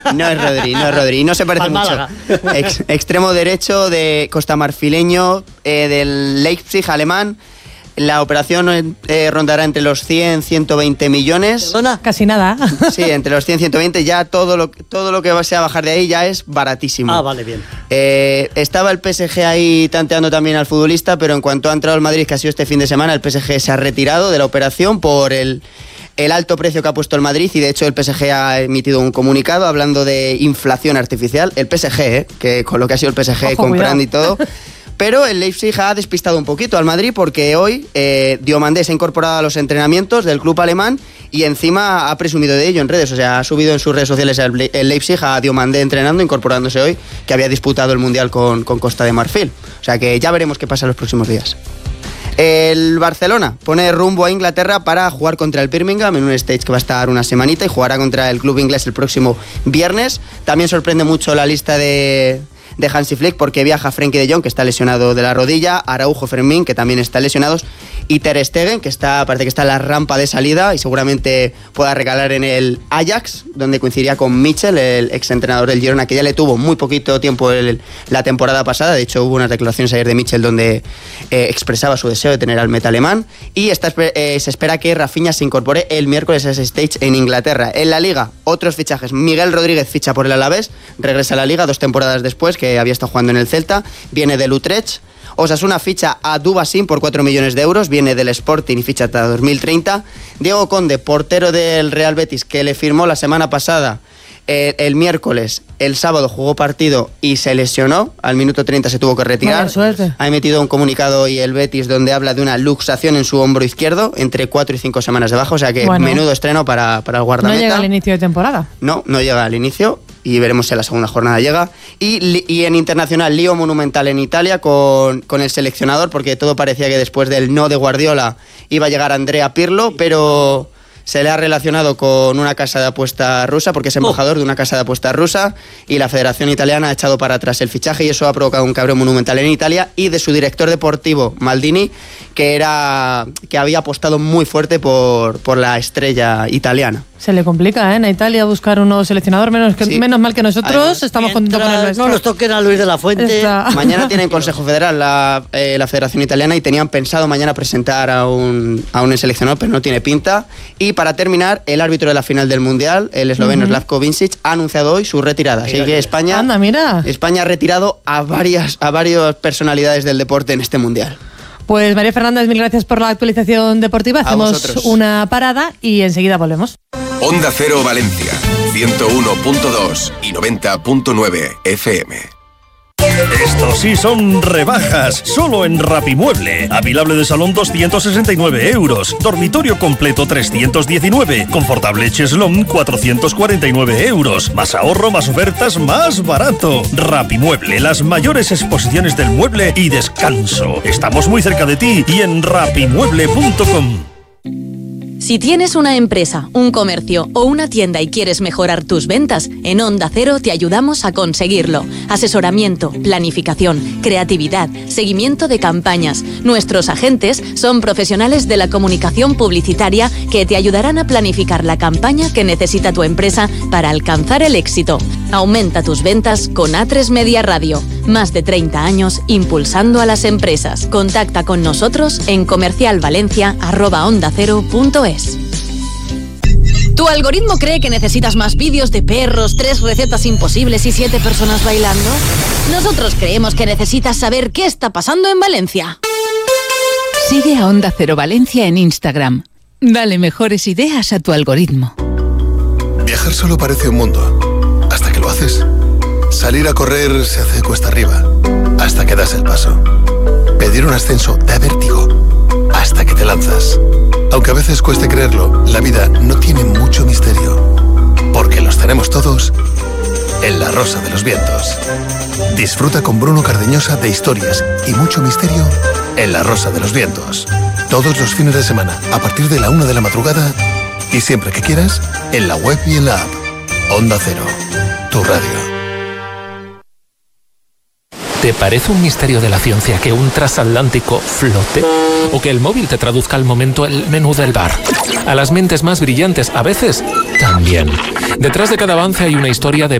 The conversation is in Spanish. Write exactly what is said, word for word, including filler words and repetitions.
No es Rodri, no es Rodri. No se parece mucho. Ex, extremo derecho de costamarfileño, eh, del Leipzig alemán. La operación eh, rondará entre los cien, ciento veinte millones. ¿Perdona? Casi nada. Sí, entre los cien, ciento veinte. Ya todo lo, todo lo que va a bajar de ahí ya es baratísimo. Ah, vale, bien. Eh, estaba el P S G ahí tanteando también al futbolista, pero en cuanto ha entrado el Madrid, que ha sido este fin de semana, el P S G se ha retirado de la operación por el, el alto precio que ha puesto el Madrid, y de hecho el P S G ha emitido un comunicado hablando de inflación artificial. El P S G, eh, que con lo que ha sido el P S G Ojo, comprando cuidado. Y todo... Pero el Leipzig ha despistado un poquito al Madrid porque hoy eh, Diomandé se ha incorporado a los entrenamientos del club alemán y encima ha presumido de ello en redes. O sea, ha subido en sus redes sociales el, el Leipzig a Diomandé entrenando, incorporándose hoy, que había disputado el Mundial con, con Costa de Marfil. O sea que ya veremos qué pasa en los próximos días. El Barcelona pone rumbo a Inglaterra para jugar contra el Birmingham en un stage que va a estar una semanita y jugará contra el club inglés el próximo viernes. También sorprende mucho la lista de... de Hansi Flick porque viaja Frenkie de Jong, que está lesionado de la rodilla, Araujo, Fermín, que también están lesionados, y Ter Stegen, que está, parece que está en la rampa de salida y seguramente pueda regalar en el Ajax, donde coincidiría con Michel, el exentrenador del Girona, que ya le tuvo muy poquito tiempo el, la temporada pasada. De hecho, hubo unas declaraciones ayer de Michel donde eh, expresaba su deseo de tener al meta alemán, y está, eh, se espera que Rafinha se incorpore el miércoles a ese stage en Inglaterra. En la Liga, otros fichajes. Miguel Rodríguez ficha por el Alavés, regresa a la Liga dos temporadas después, que había estado jugando en el Celta, viene del Utrecht. Osasuna ficha a Dubasín por cuatro millones de euros, viene del Sporting y ficha hasta dos mil treinta. Diego Conde, portero del Real Betis, que le firmó la semana pasada, eh, el miércoles, el sábado jugó partido y se lesionó, al minuto treinta se tuvo que retirar. Ha emitido un comunicado y el Betis donde habla de una luxación en su hombro izquierdo, entre cuatro y cinco semanas de baja, o sea que bueno, menudo estreno para, para el guardameta. No llega al inicio de temporada. No, no llega al inicio. Y veremos si en la segunda jornada llega. Y, y en internacional, lío monumental en Italia con, con el seleccionador, porque todo parecía que después del no de Guardiola iba a llegar Andrea Pirlo, pero se le ha relacionado con una casa de apuestas rusa, porque es embajador de una casa de apuestas rusa, y la Federación Italiana ha echado para atrás el fichaje, y eso ha provocado un cabreo monumental en Italia, y de su director deportivo, Maldini, que, era, que había apostado muy fuerte por, por la estrella italiana. Se le complica, ¿eh? En Italia buscar un nuevo seleccionador, menos, que, sí. menos mal que nosotros Además, estamos contentos con el nuestro. No nos toquen a Luis de la Fuente. Está. Mañana tienen Consejo Federal la, eh, la Federación Italiana, y tenían pensado mañana presentar a un, a un seleccionador, pero no tiene pinta. Y para terminar, el árbitro de la final del Mundial, el esloveno uh-huh. Slavko Vincic, ha anunciado hoy su retirada. Así que España, Anda, mira. España ha retirado a varias, a varias personalidades del deporte en este Mundial. Pues María Fernández, mil gracias por la actualización deportiva. Hacemos una parada y enseguida volvemos. Onda Cero Valencia, ciento uno punto dos y noventa punto nueve F M. Estos sí son rebajas, solo en Rapimueble. Avilable de salón doscientos sesenta y nueve euros, dormitorio completo trescientos diecinueve, confortable cheslón cuatrocientos cuarenta y nueve euros. Más ahorro, más ofertas, más barato. Rapimueble, las mayores exposiciones del mueble y descanso. Estamos muy cerca de ti y en rapimueble punto com. Si tienes una empresa, un comercio o una tienda y quieres mejorar tus ventas, en Onda Cero te ayudamos a conseguirlo. Asesoramiento, planificación, creatividad, seguimiento de campañas. Nuestros agentes son profesionales de la comunicación publicitaria que te ayudarán a planificar la campaña que necesita tu empresa para alcanzar el éxito. Aumenta tus ventas con A tres Media Radio. Más de treinta años impulsando a las empresas. Contacta con nosotros en comercialvalencia arroba onda cero punto es. ¿Tu algoritmo cree que necesitas más vídeos de perros, tres recetas imposibles y siete personas bailando? Nosotros creemos que necesitas saber qué está pasando en Valencia. Sigue a Onda Cero Valencia en Instagram. Dale mejores ideas a tu algoritmo. Viajar solo parece un mundo, hasta que lo haces. Salir a correr se hace cuesta arriba, hasta que das el paso. Pedir un ascenso da vértigo, hasta que te lanzas. Aunque a veces cueste creerlo, la vida no tiene mucho misterio, porque los tenemos todos en La Rosa de los Vientos. Disfruta con Bruno Cardeñosa de historias y mucho misterio en La Rosa de los Vientos. Todos los fines de semana, a partir de la una de la madrugada, y siempre que quieras, en la web y en la app. Onda Cero, tu radio. ¿Te parece un misterio de la ciencia que un transatlántico flote? O que el móvil te traduzca al momento el menú del bar. A las mentes más brillantes, a veces, también. Detrás de cada avance hay una historia de